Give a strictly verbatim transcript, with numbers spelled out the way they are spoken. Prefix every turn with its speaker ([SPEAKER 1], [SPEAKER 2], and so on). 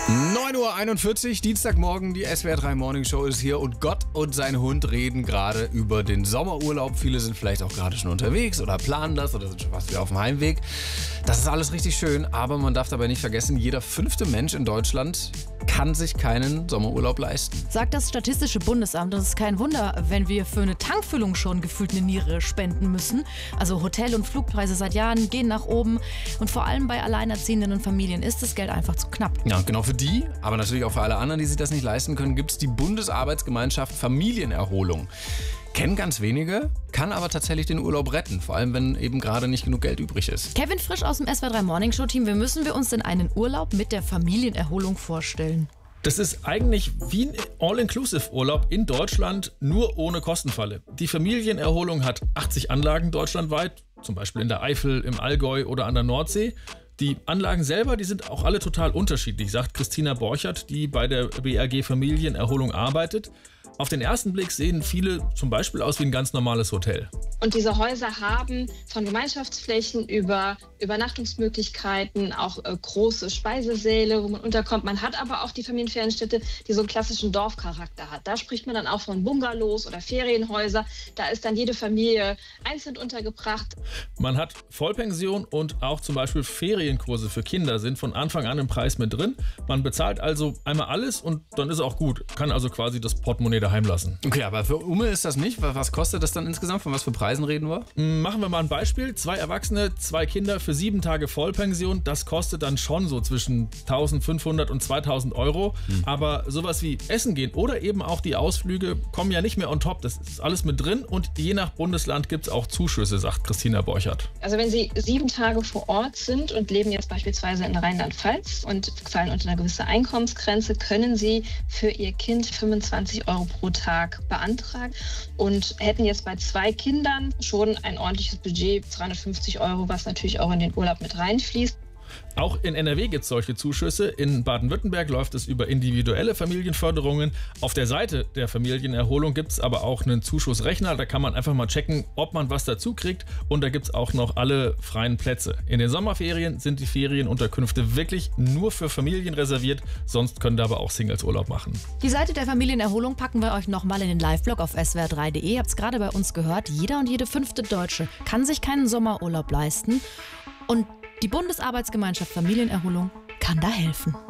[SPEAKER 1] neun Uhr einundvierzig, Dienstagmorgen, die S W R drei Morning Show ist hier und Gott und sein Hund reden gerade über den Sommerurlaub. Viele sind vielleicht auch gerade schon unterwegs oder planen das oder sind schon fast wieder auf dem Heimweg. Das ist alles richtig schön, aber man darf dabei nicht vergessen, jeder fünfte Mensch in Deutschland kann sich keinen Sommerurlaub leisten.
[SPEAKER 2] Sagt das Statistische Bundesamt. Das ist kein Wunder, wenn wir für eine Tankfüllung schon gefühlt eine Niere spenden müssen. Also Hotel- und Flugpreise seit Jahren gehen nach oben und vor allem bei alleinerziehenden und Familien ist das Geld einfach zu knapp.
[SPEAKER 1] Ja, genau für die, aber natürlich auch für alle anderen, die sich das nicht leisten können, gibt es die Bundesarbeitsgemeinschaft Familienerholung. Kennen ganz wenige, kann aber tatsächlich den Urlaub retten, vor allem wenn eben gerade nicht genug Geld übrig ist.
[SPEAKER 2] Kevin Frisch aus dem S W R drei Morning Show Team, wie müssen wir uns denn einen Urlaub mit der Familienerholung vorstellen?
[SPEAKER 3] Das ist eigentlich wie ein All-Inclusive-Urlaub in Deutschland, nur ohne Kostenfalle. Die Familienerholung hat achtzig Anlagen deutschlandweit, zum Beispiel in der Eifel, im Allgäu oder an der Nordsee. Die Anlagen selber, die sind auch alle total unterschiedlich, sagt Christina Borchert, die bei der B R G Familienerholung arbeitet. Auf den ersten Blick sehen viele zum Beispiel aus wie ein ganz normales Hotel.
[SPEAKER 4] Und diese Häuser haben von Gemeinschaftsflächen über Übernachtungsmöglichkeiten, auch äh, große Speisesäle, wo man unterkommt. Man hat aber auch die Familienferienstätte, die so einen klassischen Dorfcharakter hat. Da spricht man dann auch von Bungalows oder Ferienhäuser. Da ist dann jede Familie einzeln untergebracht.
[SPEAKER 3] Man hat Vollpension und auch zum Beispiel Ferienkurse für Kinder sind von Anfang an im Preis mit drin. Man bezahlt also einmal alles und dann ist auch gut. Kann also quasi das Portemonnaie daheim lassen.
[SPEAKER 1] Okay, aber für Umme ist das nicht. Was kostet das dann insgesamt? Von was für Preisen reden wir?
[SPEAKER 3] Machen wir mal ein Beispiel. Zwei Erwachsene, zwei Kinder für sieben Tage Vollpension. Das kostet dann schon so zwischen eintausendfünfhundert und zweitausend Euro. Hm. Aber sowas wie Essen gehen oder eben auch die Ausflüge kommen ja nicht mehr on top. Das ist alles mit drin und je nach Bundesland gibt es auch Zuschüsse, sagt Christina Borchert.
[SPEAKER 4] Also wenn Sie sieben Tage vor Ort sind und leben jetzt beispielsweise in Rheinland-Pfalz und fallen unter eine gewisse Einkommensgrenze, können Sie für Ihr Kind fünfundzwanzig Euro pro Tag beantragen und hätten jetzt bei zwei Kindern schon ein ordentliches Budget, zweihundertfünfzig Euro, was natürlich auch in den Urlaub mit reinfließt.
[SPEAKER 3] Auch in N R W gibt es solche Zuschüsse. In Baden-Württemberg läuft es über individuelle Familienförderungen. Auf der Seite der Familienerholung gibt es aber auch einen Zuschussrechner. Da kann man einfach mal checken, ob man was dazu kriegt. Und da gibt es auch noch alle freien Plätze. In den Sommerferien sind die Ferienunterkünfte wirklich nur für Familien reserviert. Sonst können da aber auch Singles Urlaub machen.
[SPEAKER 2] Die Seite der Familienerholung packen wir euch nochmal in den Live-Blog auf S W R drei punkt de. Ihr habt es gerade bei uns gehört. Jeder und jede fünfte Deutsche kann sich keinen Sommerurlaub leisten. Und die Bundesarbeitsgemeinschaft Familienerholung kann da helfen.